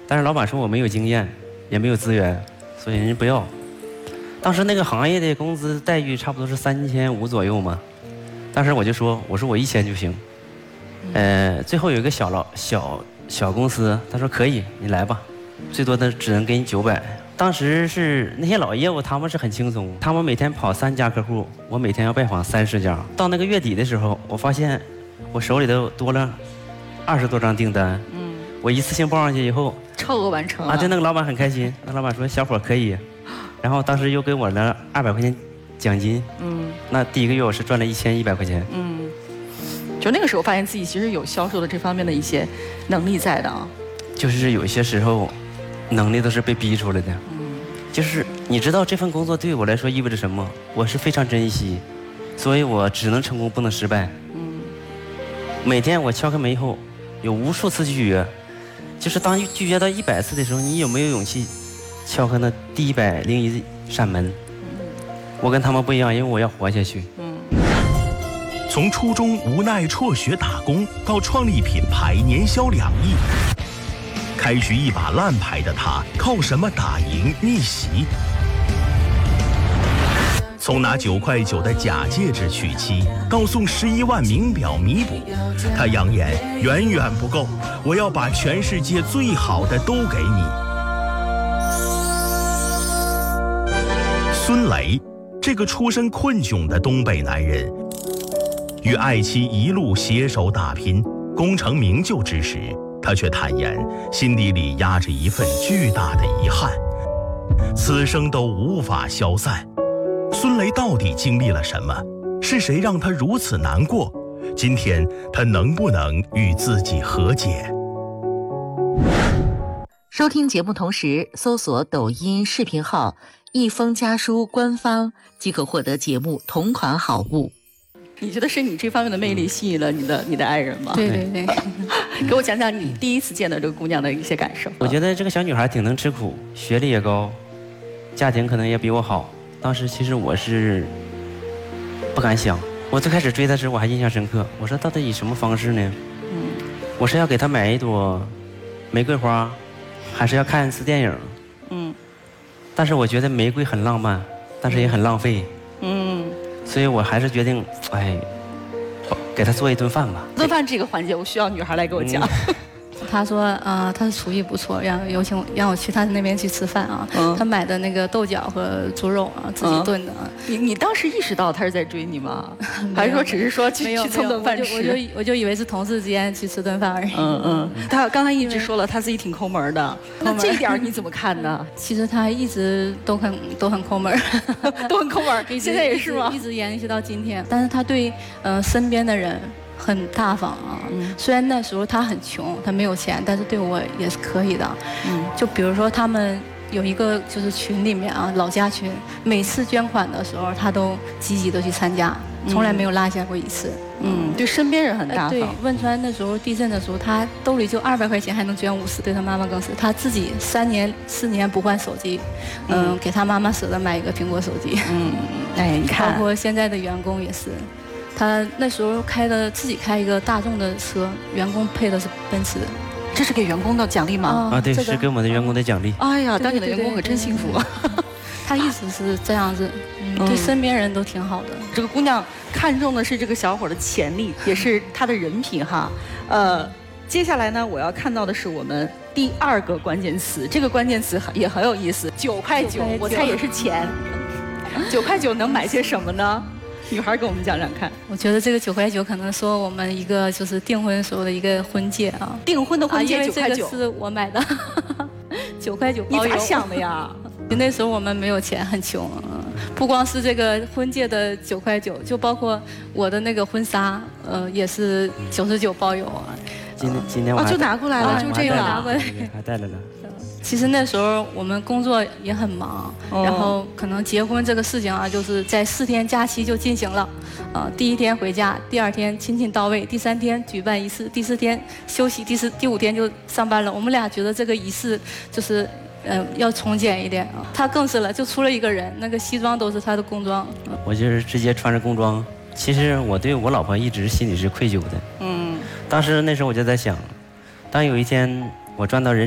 但是老板说我没有经验，也没有资源，所以人家不要。当时那个行业的工资待遇差不多是3500左右嘛，当时我就说，我说我1000就行。最后有一个小公司，他说可以，你来吧，最多的只能给你900。当时是那些老业务，他们是很轻松，他们每天跑3家客户，我每天要拜访30家。到那个月底的时候，我发现我手里头多了20多张订单。我一次性报上去以后， 超额完成啊！对，那个老板很开心，那老板说小伙可以，然后当时又给我了200块钱奖金。那第1个月我是赚了1100块钱。 就那个时候发现自己其实有销售的这方面的一些能力在的啊。 就是有一些时候，能力都是被逼出来的。就是你知道这份工作对我来说意味着什么，我是非常珍惜，所以我只能成功不能失败。每天我敲开门以后，有无数次拒绝，就是当拒绝到100次的时候，你有没有勇气敲开那第101扇门？我跟他们不一样，因为我要活下去。 从初中无奈辍学打工，到创立品牌年销2亿，开局一把烂牌的他，靠什么打赢逆袭？从拿9块9的假戒指娶妻，到送11万名表弥补，他扬言远远不够，我要把全世界最好的都给你。孙雷，这个出身困窘的东北男人，与爱妻一路携手打拼，功成名就之时，他却坦言心底里压着一份巨大的遗憾，此生都无法消散。孙雷到底经历了什么？是谁让他如此难过？今天他能不能与自己和解？ 收听节目同时搜索抖音视频号一封家书官方，即可获得节目同款好物。 你觉得是你这方面的魅力吸引了你的爱人吗？ 对对对。 给我讲讲你第一次见到这个姑娘的一些感受。 我觉得这个小女孩挺能吃苦，学历也高，家庭可能也比我好。当时其实我是不敢想，我最开始追她时我还印象深刻。我说到底以什么方式呢？我是要给她买一朵玫瑰花，还是要看一次电影？但是我觉得玫瑰很浪漫，但是也很浪费。所以我还是决定，给她做一顿饭吧。 做饭这个环节，我需要女孩来给我讲。 他说他的厨艺不错，让我去他那边去吃饭啊。他买的那个豆角和猪肉啊，自己炖的。 你当时意识到他是在追你吗？还是说只是说去蹭顿饭吃？ 我就以为是同事之间去吃顿饭而已。 他刚才一直说了他自己挺抠门的，那这一点你怎么看呢？ 其实他一直都很抠门， 都很抠门，现在也是吗？ 一直延续到今天。但是他对身边的人很大方啊。虽然那时候他很穷，他没有钱，但是对我也是可以的。就比如说他们有一个就是群里面啊，老家群，每次捐款的时候他都积极的去参加，从来没有落下过一次。 对身边人很大方。 对，汶川那时候地震的时候，他兜里就200块钱，还能捐50，对他妈妈更是。他自己3年4年不换手机，给他妈妈舍得买一个苹果手机。 你看， 包括现在的员工也是。他那时候自己开一个大众的车，员工配的是奔驰。 这是给员工的奖励吗？ 对，是给我们的员工的奖励。 哎呀，当你的员工可真幸福。 他一直是这样子，对身边人都挺好的。 这个姑娘看中的是这个小伙的潜力，也是他的人品哈。接下来呢，我要看到的是我们第2个关键词，这个关键词也很有意思，9块9，我猜也是钱。9块9能买些什么呢？女孩给我们讲讲看。 我觉得这个9块9可能说我们一个就是订婚时候的一个婚戒啊， 订婚的婚戒9块9， 因为这个是我买的，9块9包邮。 你咋想的呀？ 那时候我们没有钱，很穷，不光是这个婚戒的9块9，就包括我的那个婚纱，也是99包邮啊。 今天我就拿过来了，就这样拿过来， 还带来了。 其实那时候我们工作也很忙，然后可能结婚这个事情啊，就是在4天假期就进行了。第1天回家，第2天亲戚到位，第3天举办仪式，第4天休息，第5天就上班了。我们俩觉得这个仪式就是要从简一点啊。他更是了，就出了一个人，那个西装都是他的工装。 我就是直接穿着工装。其实我对我老婆一直心里是愧疚的。当时那时候我就在想，当有一天我赚到人